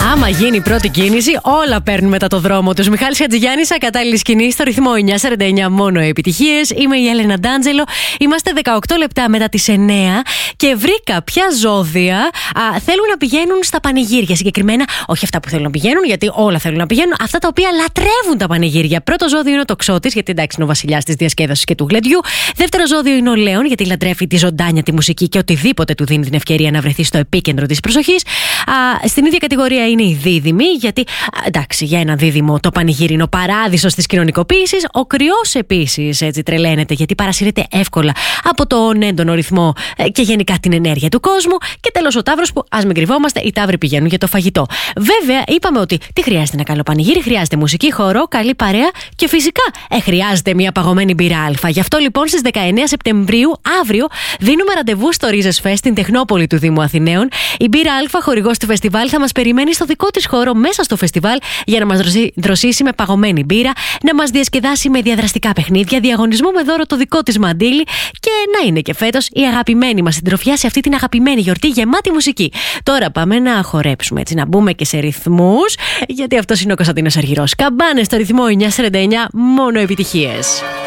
Άμα γίνει η πρώτη κίνηση, όλα παίρνουν μετά το δρόμο τους. Μιχάλης Χατζηγιάννης, ακατάλληλη σκηνή στο ρυθμό 949, μόνο επιτυχίες. Είμαι η Έλενα Ντάντζελο. Είμαστε 18 λεπτά μετά τις 9 και βρήκα ποια ζώδια θέλουν να πηγαίνουν στα πανηγύρια. Συγκεκριμένα, όχι αυτά που θέλουν να πηγαίνουν, γιατί όλα θέλουν να πηγαίνουν, αυτά τα οποία λατρεύουν τα πανηγύρια. Πρώτο ζώδιο είναι ο Τοξότης, γιατί εντάξει είναι ο βασιλιάς της διασκέδασης και του γλεντιού. Δεύτερο ζώδιο είναι ο Λέων, γιατί λατρεύει τη ζωντάνια, τη μουσική και οτιδήποτε του δίνει την ευκαιρία να βρεθεί στο επίκεντρο της προσοχής. Στην ίδια κατηγορία είναι οι Δίδυμοι, γιατί εντάξει, για ένα δίδυμο το πανηγύρι είναι ο παράδεισος της κοινωνικοποίησης. Ο Κρυός επίσης έτσι τρελαίνεται, γιατί παρασύρεται εύκολα από τον έντονο ρυθμό και γενικά την ενέργεια του κόσμου. Και τέλος ο Ταύρος, που ας μην κρυβόμαστε, οι Ταύροι πηγαίνουν για το φαγητό. Βέβαια, είπαμε ότι τι χρειάζεται ένα καλό πανηγύρι, χρειάζεται μουσική, χορό, καλή παρέα και φυσικά χρειάζεται μια παγωμένη μπύρα Α. Γι' αυτό λοιπόν στις 19 Σεπτεμβρίου, αύριο, δίνουμε ραντεβού στο Ρίζες Φεστ, στην Τεχνόπολη του Δήμου Αθηναίων. Η μπύρα Α, χορηγός του φεστιβάλ, θα μας περιμένει στο δικό της χώρο μέσα στο φεστιβάλ για να μας δροσίσει με παγωμένη μπύρα, να μας διασκεδάσει με διαδραστικά παιχνίδια, διαγωνισμό με δώρο το δικό της μαντίλι και να είναι και φέτος η αγαπημένη μας συντροφιά σε αυτή την αγαπημένη γιορτή γεμάτη μουσική. Τώρα πάμε να χορέψουμε, έτσι να μπούμε και σε ρυθμούς, γιατί αυτός είναι ο Κωνσταντίνος Αργυρός. Καμπάνες στο ρυθμό 949, μόνο επιτυχίες.